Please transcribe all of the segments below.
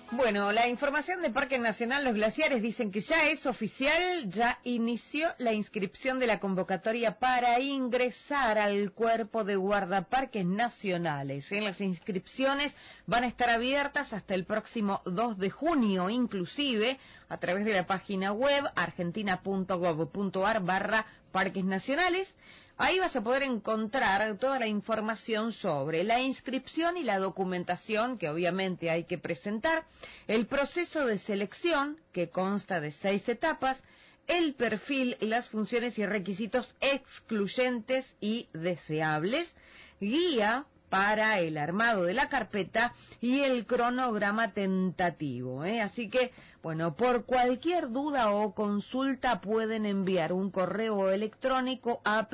Bueno, la información de Parque Nacional Los Glaciares dicen que ya es oficial, ya inició la inscripción de la convocatoria para ingresar al cuerpo de guardaparques nacionales. Las inscripciones van a estar abiertas hasta el próximo 2 de junio, inclusive a través de la página web argentina.gov.ar/parques nacionales. Ahí vas a poder encontrar toda la información sobre la inscripción y la documentación que obviamente hay que presentar, el proceso de selección que consta de 6 etapas, el perfil, las funciones y requisitos excluyentes y deseables, guía para el armado de la carpeta y el cronograma tentativo, Así que, bueno, por cualquier duda o consulta pueden enviar un correo electrónico a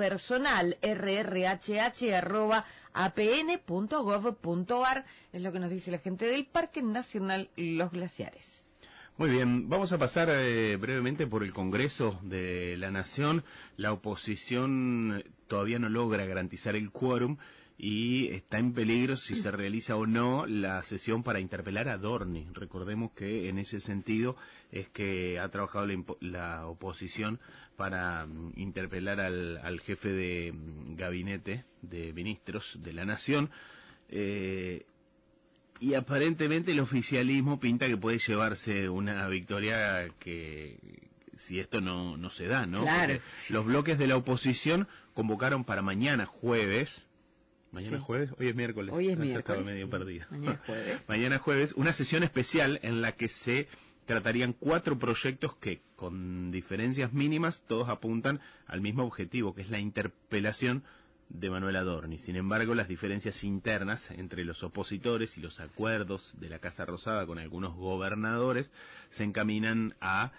personal@apn.gov.ar, es lo que nos dice la gente del Parque Nacional Los Glaciares. Muy bien, vamos a pasar brevemente por el Congreso de la Nación. La oposición todavía no logra garantizar el quórum y está en peligro si se realiza o no la sesión para interpelar a Dorni. Recordemos que en ese sentido es que ha trabajado la oposición para interpelar al jefe de gabinete de ministros de la Nación. Y aparentemente el oficialismo pinta que puede llevarse una victoria que si esto no se da, ¿no? Claro. Porque los bloques de la oposición convocaron para mañana jueves. ¿Mañana sí. jueves? Hoy es miércoles. Hoy es miércoles. Estaba medio perdido. Mañana jueves. Mañana jueves, una sesión especial en la que se tratarían 4 proyectos que, con diferencias mínimas, todos apuntan al mismo objetivo, que es la interpelación de Manuel Adorni. Sin embargo, las diferencias internas entre los opositores y los acuerdos de la Casa Rosada con algunos gobernadores se encaminan a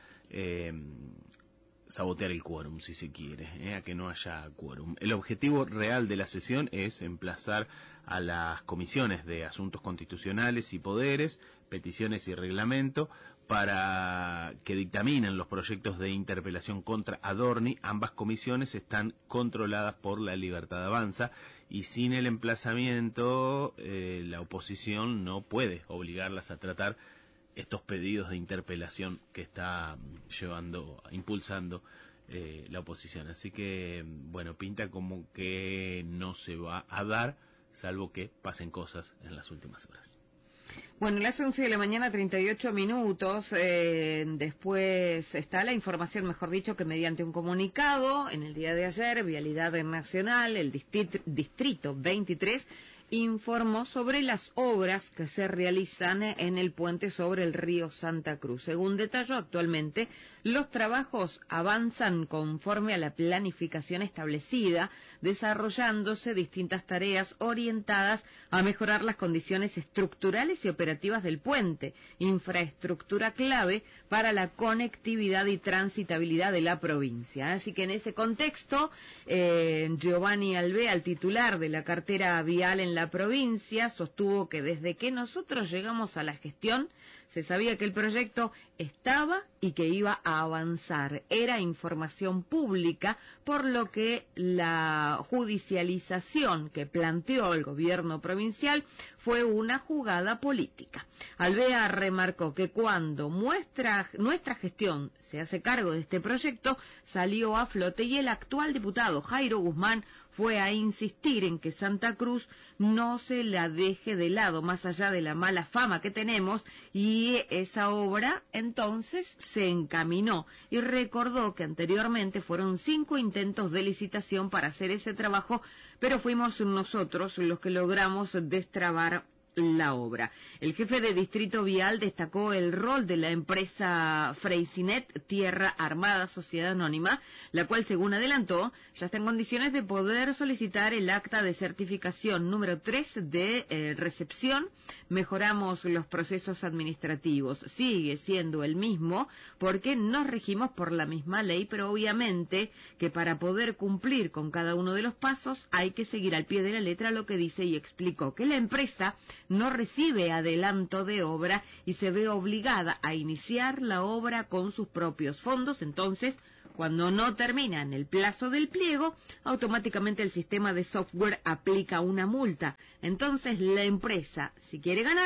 sabotear el quórum, si se quiere, a que no haya quórum. El objetivo real de la sesión es emplazar a las comisiones de Asuntos Constitucionales y Poderes, Peticiones y Reglamento, para que dictaminen los proyectos de interpelación contra Adorni. Ambas comisiones están controladas por La Libertad Avanza y sin el emplazamiento la oposición no puede obligarlas a tratar estos pedidos de interpelación que está impulsando la oposición. Así que, bueno, pinta como que no se va a dar, salvo que pasen cosas en las últimas horas. Bueno, las 11 de la mañana, 38 minutos, después está la información, mejor dicho, que mediante un comunicado, en el día de ayer, Vialidad Nacional, el Distrito 23, informó sobre las obras que se realizan en el puente sobre el río Santa Cruz. Según detalló, actualmente los trabajos avanzan conforme a la planificación establecida, desarrollándose distintas tareas orientadas a mejorar las condiciones estructurales y operativas del puente, infraestructura clave para la conectividad y transitabilidad de la provincia. Así que en ese contexto, Giovanni Alvea, el titular de la cartera vial en la provincia, sostuvo que desde que nosotros llegamos a la gestión se sabía que el proyecto estaba y que iba a avanzar. Era información pública, por lo que la judicialización que planteó el gobierno provincial fue una jugada política. Alvea remarcó que cuando nuestra gestión se hace cargo de este proyecto, salió a flote y el actual diputado Jairo Guzmán fue a insistir en que Santa Cruz no se la deje de lado, más allá de la mala fama que tenemos, y esa obra entonces se encaminó, y recordó que anteriormente fueron 5 intentos de licitación para hacer ese trabajo, pero fuimos nosotros los que logramos destrabar la obra. El jefe de Distrito Vial destacó el rol de la empresa Freisinet Tierra Armada Sociedad Anónima, la cual, según adelantó, ya está en condiciones de poder solicitar el acta de certificación número 3 de recepción. Mejoramos los procesos administrativos. Sigue siendo el mismo porque nos regimos por la misma ley, pero obviamente que para poder cumplir con cada uno de los pasos hay que seguir al pie de la letra lo que dice, y explicó que la empresa no recibe adelanto de obra y se ve obligada a iniciar la obra con sus propios fondos. Entonces, cuando no termina en el plazo del pliego, automáticamente el sistema de software aplica una multa. Entonces, la empresa, si quiere ganar,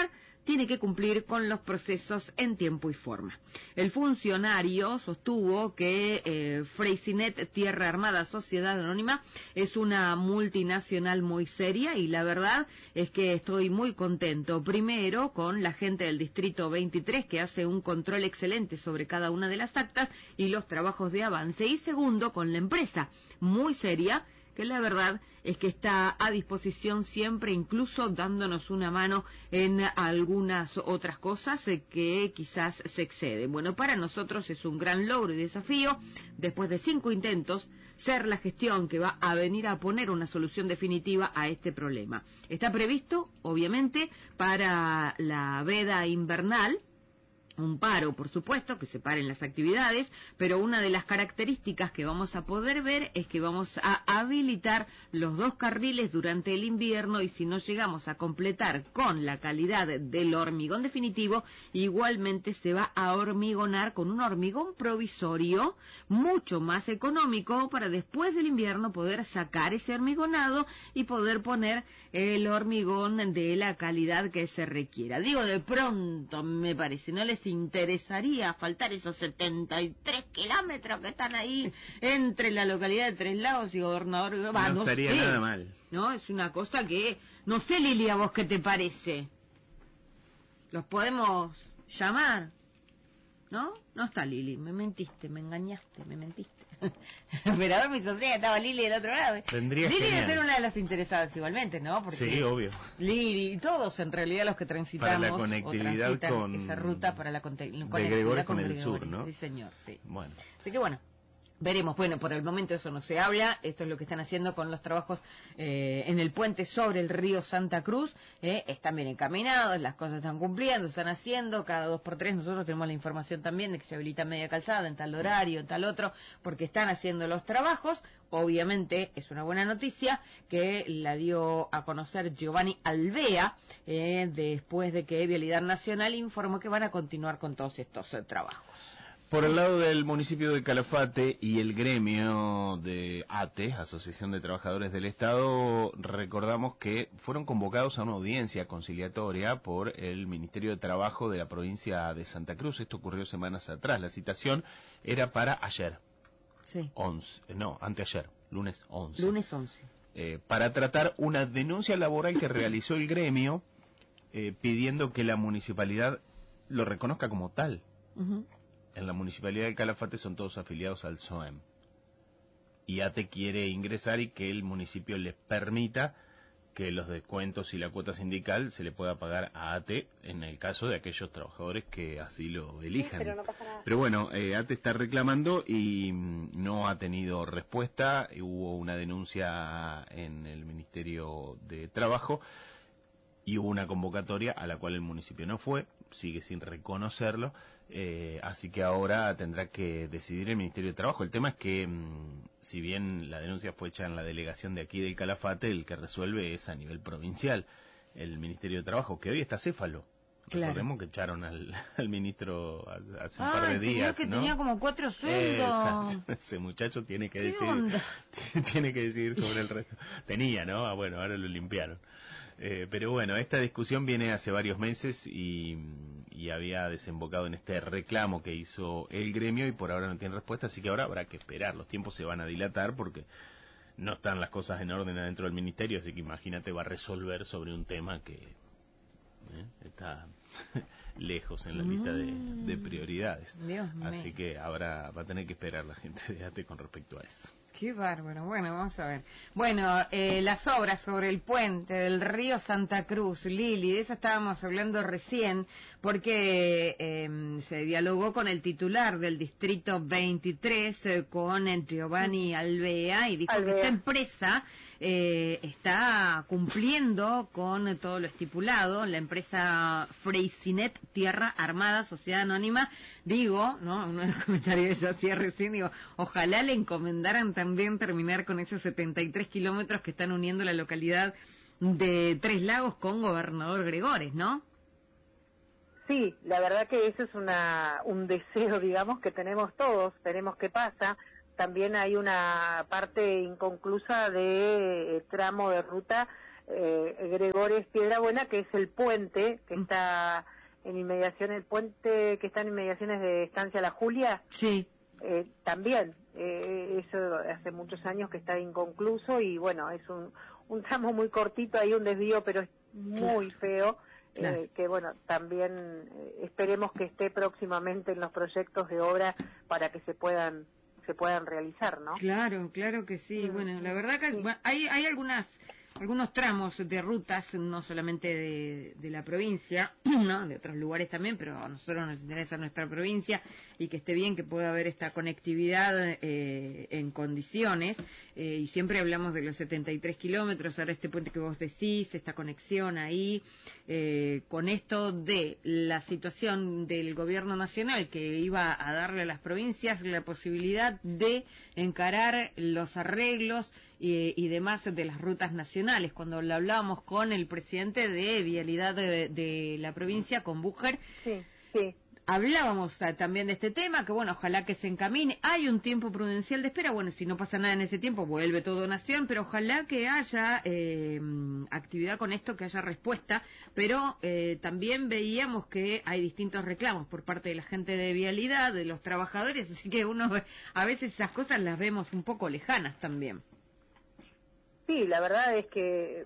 tiene que cumplir con los procesos en tiempo y forma. El funcionario sostuvo que Freycinet Tierra Armada Sociedad Anónima es una multinacional muy seria y la verdad es que estoy muy contento. Primero, con la gente del Distrito 23 que hace un control excelente sobre cada una de las actas y los trabajos de avance. Y segundo, con la empresa muy seria, que la verdad es que está a disposición siempre, incluso dándonos una mano en algunas otras cosas que quizás se exceden. Bueno, para nosotros es un gran logro y desafío, después de 5 intentos, ser la gestión que va a venir a poner una solución definitiva a este problema. Está previsto, obviamente, para la veda invernal, un paro, por supuesto, que se paren las actividades, pero una de las características que vamos a poder ver es que vamos a habilitar los 2 carriles durante el invierno y si no llegamos a completar con la calidad del hormigón definitivo, igualmente se va a hormigonar con un hormigón provisorio mucho más económico para después del invierno poder sacar ese hormigonado y poder poner el hormigón de la calidad que se requiera. Digo, de pronto me parece, ¿no les interesaría faltar esos 73 kilómetros que están ahí entre la localidad de Tres Lagos y Gobernador? No estaría nada mal. No, es una cosa que... No sé, Lili, ¿a vos qué te parece? ¿Los podemos llamar? ¿No? No está Lili, me mentiste, me engañaste, me mentiste. Pero a ver, mi socia estaba Lili del otro lado. Vendría Lili genial. debe ser una de las interesadas igualmente, ¿no? Porque sí, obvio. Lili y todos en realidad los que transitamos para la conectividad o transitan con esa ruta para la conectividad de Gregores con el Gregores. sur, ¿no? Sí, señor, sí. Bueno. Así que bueno. Veremos, bueno, por el momento eso no se habla, esto es lo que están haciendo con los trabajos en el puente sobre el río Santa Cruz, están bien encaminados, las cosas están cumpliendo, están haciendo, cada 2x3 nosotros tenemos la información también de que se habilita media calzada en tal horario, en tal otro, porque están haciendo los trabajos. Obviamente es una buena noticia que la dio a conocer Giovanni Alvea, después de que Vialidad Nacional informó que van a continuar con todos estos trabajos. Por el lado del municipio de Calafate y el gremio de ATE, Asociación de Trabajadores del Estado, recordamos que fueron convocados a una audiencia conciliatoria por el Ministerio de Trabajo de la provincia de Santa Cruz. Esto ocurrió semanas atrás. La citación era para ayer. Sí. Anteayer, lunes 11. Lunes 11. Para tratar una denuncia laboral que realizó el gremio pidiendo que la municipalidad lo reconozca como tal. Uh-huh. En la municipalidad de Calafate son todos afiliados al SOEM. Y ATE quiere ingresar y que el municipio les permita que los descuentos y la cuota sindical se le pueda pagar a ATE en el caso de aquellos trabajadores que así lo elijan. Sí, pero no pasa nada. Pero bueno, ATE está reclamando y no ha tenido respuesta. Hubo una denuncia en el Ministerio de Trabajo y hubo una convocatoria a la cual el municipio no fue, sigue sin reconocerlo, así que ahora tendrá que decidir el Ministerio de Trabajo. El tema es que, si bien la denuncia fue hecha en la delegación de aquí del Calafate, el que resuelve es a nivel provincial, el Ministerio de Trabajo, que hoy está céfalo. Claro. Recordemos que echaron al ministro hace un par de días, que ¿no? tenía como 4 sueldos. Ese muchacho tiene que ¿Qué decidir, onda? tiene que decidir sobre el resto. Tenía, ¿no? Bueno, ahora lo limpiaron. Pero bueno, esta discusión viene hace varios meses y había desembocado en este reclamo que hizo el gremio y por ahora no tiene respuesta, así que ahora habrá que esperar. Los tiempos se van a dilatar porque no están las cosas en orden adentro del ministerio, así que imagínate, va a resolver sobre un tema que está lejos en la lista de prioridades. Dios Así mío. que ahora va a tener que esperar la gente de ATE con respecto a eso. Qué bárbaro. Bueno, vamos a ver. Bueno, las obras sobre el puente del río Santa Cruz, Lili, de eso estábamos hablando recién, porque se dialogó con el titular del Distrito 23, con Giovanni Alvea, y dijo que esta empresa está cumpliendo con todo lo estipulado. La empresa Freycinet Tierra Armada Sociedad Anónima, digo, ¿no? Uno de los comentarios que yo hacía recién, digo, ojalá le encomendaran también terminar con esos 73 kilómetros que están uniendo la localidad de Tres Lagos con Gobernador Gregores, ¿no? Sí, la verdad que eso es un deseo, digamos, que tenemos todos, veremos qué pasa. También hay una parte inconclusa de tramo de ruta Gregores Piedrabuena, que es el puente que está en inmediaciones, el puente que está en inmediaciones de Estancia La Julia. Sí. También, eso hace muchos años que está inconcluso y bueno, es un tramo muy cortito, hay un desvío, pero es muy feo, que bueno, también esperemos que esté próximamente en los proyectos de obra para que se puedan realizar, ¿no? Claro, claro que sí. Bueno, la verdad que hay algunos tramos de rutas, no solamente de la provincia, ¿no? De otros lugares también, pero a nosotros nos interesa nuestra provincia y que esté bien, que pueda haber esta conectividad en condiciones. Y siempre hablamos de los 73 kilómetros, ahora este puente que vos decís, esta conexión ahí, con esto de la situación del gobierno nacional que iba a darle a las provincias la posibilidad de encarar los arreglos y demás de las rutas nacionales. Cuando lo hablábamos con el presidente de Vialidad de la provincia, con Búger, sí. Hablábamos también de este tema, que bueno, ojalá que se encamine. Hay un tiempo prudencial de espera, bueno, si no pasa nada en ese tiempo, vuelve todo Nación, pero ojalá que haya actividad con esto, que haya respuesta, pero también veíamos que hay distintos reclamos por parte de la gente de Vialidad, de los trabajadores, así que uno a veces esas cosas las vemos un poco lejanas también. Sí, la verdad es que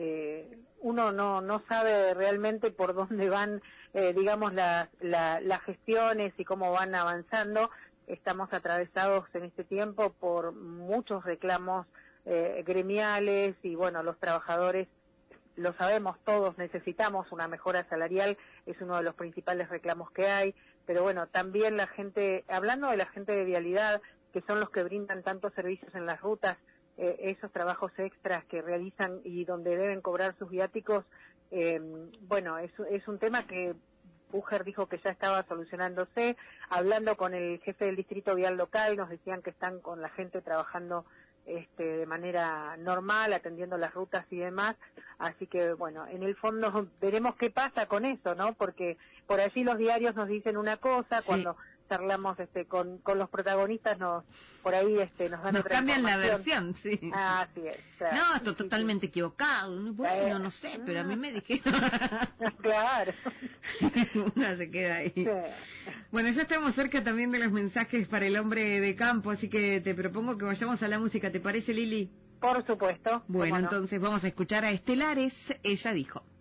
uno no sabe realmente por dónde van, digamos, las gestiones y cómo van avanzando. Estamos atravesados en este tiempo por muchos reclamos gremiales y, bueno, los trabajadores, lo sabemos todos, necesitamos una mejora salarial, es uno de los principales reclamos que hay, pero bueno, también la gente, hablando de la gente de Vialidad, que son los que brindan tantos servicios en las rutas, esos trabajos extras que realizan y donde deben cobrar sus viáticos, bueno, es un tema que Búger dijo que ya estaba solucionándose. Hablando con el jefe del distrito vial local, nos decían que están con la gente trabajando de manera normal, atendiendo las rutas y demás, así que bueno, en el fondo veremos qué pasa con eso, ¿no? Porque por allí los diarios nos dicen una cosa, sí. Cuando charlamos con los protagonistas por ahí nos dan otra cambian información. La versión, sí. Ah, sí, claro. No, esto totalmente equivocado. Bueno, no sé, pero a mí me dijeron. Claro. Una se queda ahí. Sí. Bueno, ya estamos cerca también de los mensajes para el hombre de campo, así que te propongo que vayamos a la música. ¿Te parece, Lili? Por supuesto. Bueno, entonces vamos a escuchar a Estelares, Ella Dijo.